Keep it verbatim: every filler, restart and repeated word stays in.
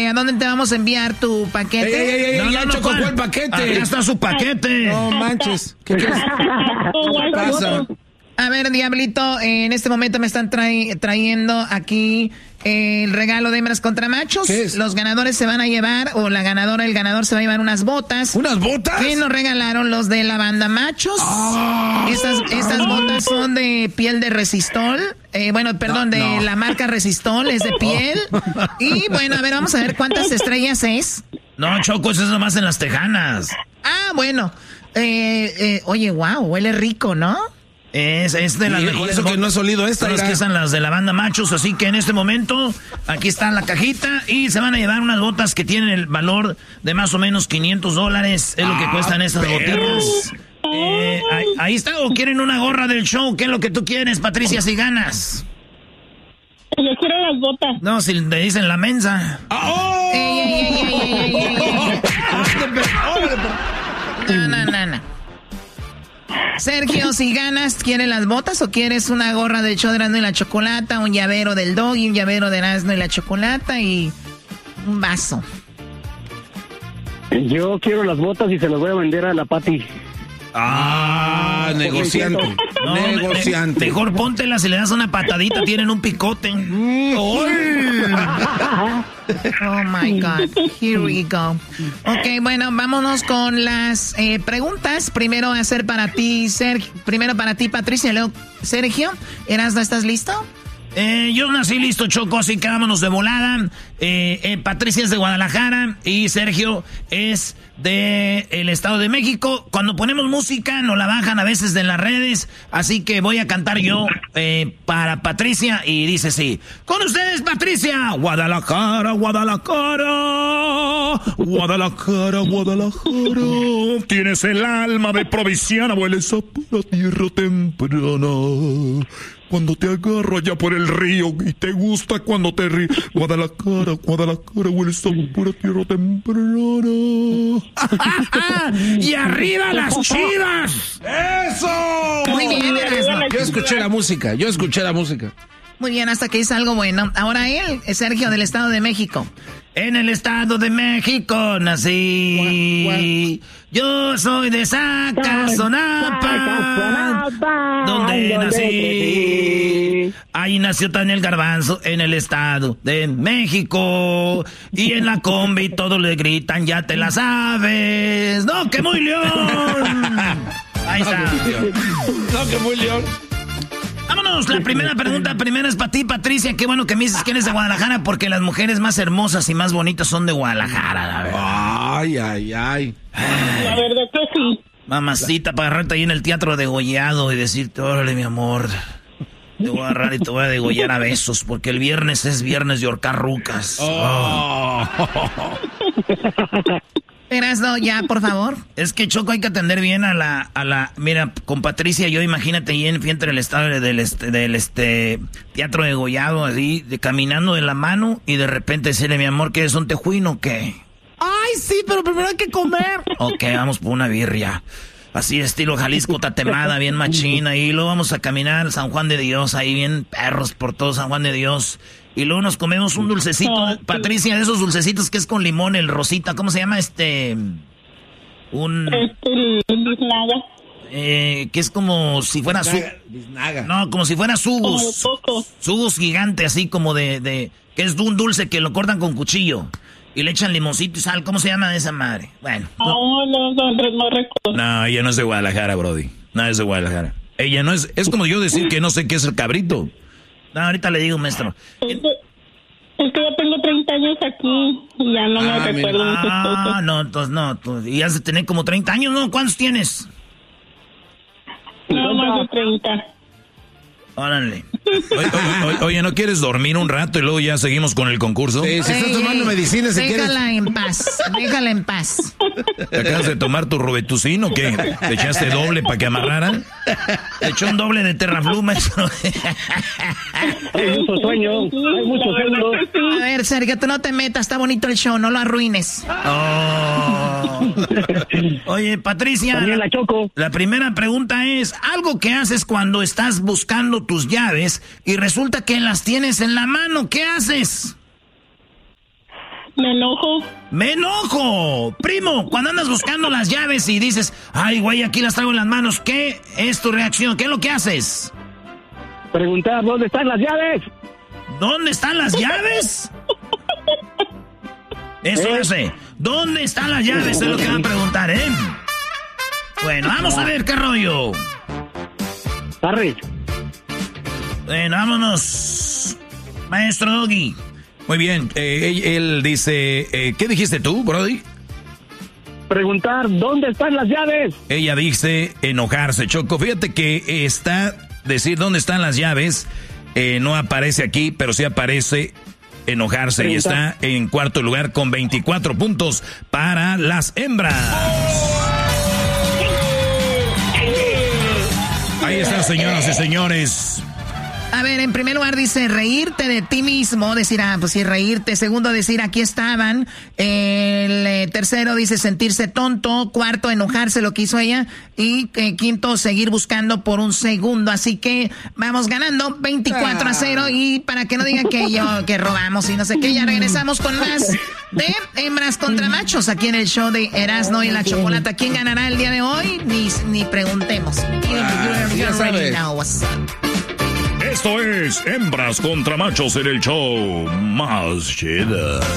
¿a dónde te vamos a enviar tu paquete? Ey, ey, ey, no, ya no, Choco no, fue el paquete. Ah, ya está su paquete. No manches. ¿Qué, qué, ¿Qué pasa? A ver, Diablito, eh, en este momento me están trai- trayendo aquí eh, el regalo de hembras contra machos. ¿Qué es? Los ganadores se van a llevar, o la ganadora, el ganador se va a llevar unas botas. ¿Unas botas? Que nos regalaron los de la banda Machos. Oh. Estas, estas botas son de piel de Resistol. Eh, bueno, perdón, No, de no. la marca Resistol, es de piel. Y bueno, a ver, vamos a ver cuántas estrellas es. No, Choco, eso es nomás en las tejanas. Ah, bueno. Eh, eh, oye, wow, huele rico, ¿no? Es, es de las Y- y mejores eso que botas. no has olido esta, Son las mira. que están las de la banda Machos, así que en este momento aquí está la cajita y se van a llevar unas botas que tienen el valor de más o menos quinientos dólares, es lo que Ah, cuestan esas perro. botitas. Eh, ahí, ahí está, o quieren una gorra del show, ¿qué es lo que tú quieres, Patricia, si ganas? Yo quiero las botas. No, si te dicen la mensa. Ah, ¡Oh! Ey, ey, ey, ey, ey, ey, ey. No, no, no, no. Sergio, si ganas, ¿quieres las botas o quieres una gorra del show de Erasmo y la Chocolata, un llavero del Doggy, un llavero de Erasmo y la Chocolata y un vaso? Yo quiero las botas y se las voy a vender a la Pati. Ah, negociante. No, me- negociante. me- mejor póntelas y le das una patadita, tienen un picote. Oh my God, here we go. Ok, bueno, vámonos con las eh, preguntas. Primero va a ser para ti, Sergio. Primero para ti, Patricia, luego Sergio. Erasmo, ¿estás listo? Eh, yo nací listo, Choco, así que vámonos de volada. Eh, eh, Patricia es de Guadalajara y Sergio es de el Estado de México. Cuando ponemos música nos la bajan a veces de las redes, así que voy a cantar yo eh, para Patricia y dice así. Con ustedes, Patricia. Guadalajara, Guadalajara, Guadalajara, Guadalajara. Tienes el alma de provinciana, hueles a pura tierra temprana. Cuando te agarro allá por el río y te gusta cuando te río. Guadalajara, Guadalajara, hueles a pura tierra temprana. ¡Y arriba las Chivas! ¡Eso! Muy bien, Erasmo. Yo escuché la música, yo escuché la música. Muy bien, hasta que hizo algo bueno. Ahora él, Sergio, del Estado de México. En el Estado de México nací. Yo soy de Zacazonapa, donde nací. Ahí nació también el Garbanzo, en el Estado de México. Y en la combi todos le gritan, ya te la sabes. ¡No, que muy león! Ahí está. No, que muy león. Vámonos, la primera pregunta, primero es para ti, Patricia. Qué bueno que me dices que eres de Guadalajara, porque las mujeres más hermosas y más bonitas son de Guadalajara, la verdad. Ay, ay, ay. La verdad que sí. Mamacita, para agarrarte ahí en el teatro degollado y decirte, órale, mi amor, te voy a agarrar y te voy a degollar a besos, porque el viernes es viernes de horcar rucas. Oh. Erasmo, ya, por favor. Es que, Choco, hay que atender bien a la, a la, mira, con Patricia, yo imagínate ahí en frente del estado del este, del este teatro degollado, así, de, caminando de la mano, y de repente decirle, mi amor, ¿qué es un tejuino o qué? Ay, sí, pero primero hay que comer. Ok, vamos por una birria. Así estilo Jalisco tatemada, bien machina. Y luego vamos a caminar San Juan de Dios, ahí bien perros por todo San Juan de Dios. Y luego nos comemos un dulcecito, Patricia, de esos dulcecitos que es con limón, el rosita. ¿Cómo se llama este? Un... Este, el biznaga. Eh, que es como si fuera su... Biznaga. No, como si fuera Como sugus. poco. Sugus gigante, así como de, de... que es un dulce que lo cortan con cuchillo. Y le echan limoncito y sal. ¿Cómo se llama esa madre? Bueno. No, no, no, no, no recuerdo. No, ella no es de Guadalajara, Brody. No es de Guadalajara. Ella no es... Es como yo decir que no sé qué es el cabrito. No, ahorita le digo, maestro. Es que, es que ya tengo treinta años aquí y ya no Ah, me mira. recuerdo muchas Ah, cosas. no, entonces no. Tú, y has de tener como treinta años, ¿no? ¿Cuántos tienes? No, más de treinta. Órale. Oye, oye, oye, ¿no quieres dormir un rato y luego ya seguimos con el concurso? Sí, si estás tomando medicina, si quieres. Déjala en paz, déjala en paz. ¿Te acabas de tomar tu Robetucin o qué? ¿Te echaste doble para que amarraran? ¿Te echó un doble de Terraflu, maestro? Hay mucho sueño, hay mucho La verdad sueño. que sí. A ver, Sergio, tú no te metas, está bonito el show, no lo arruines. Oh. Oye, Patricia, También la choco. la primera pregunta es, algo que haces cuando estás buscando tus llaves y resulta que las tienes en la mano, ¿qué haces? Me enojo. ¡Me enojo! Primo, cuando andas buscando las llaves y dices, ay, güey, aquí las traigo en las manos, ¿qué es tu reacción? ¿Qué es lo que haces? Preguntar, ¿dónde están las llaves? ¿Dónde están las llaves? Eso ¿Eh? hace. ¿Dónde están las llaves? Es lo que van a preguntar, ¿eh? Bueno, vamos a ver qué rollo. Harry. Bueno, vámonos. Maestro Doggy. Muy bien, eh, él, él dice, eh, ¿qué dijiste tú, Brody? Preguntar, ¿dónde están las llaves? Ella dice enojarse, Choco. Fíjate que está, decir dónde están las llaves, eh, no aparece aquí, pero sí aparece enojarse. Pregunta. Y está en cuarto lugar con veinticuatro puntos para las hembras. Ahí está, señoras y señores. A ver, en primer lugar dice reírte de ti mismo, decir, ah, pues sí, reírte. Segundo, decir, aquí estaban. El eh, tercero dice sentirse tonto. Cuarto, enojarse, lo que hizo ella. Y eh, quinto, seguir buscando por un segundo. Así que vamos ganando veinticuatro a cero. Y para que no digan que yo, que robamos y no sé qué, ya regresamos con más de hembras contra machos aquí en el show de Erasmo y la Chocolata. ¿Quién ganará el día de hoy? Ni, ni preguntemos. Ah, you, you, you already know what's up. Esto es Hembras contra Machos en el show más chido.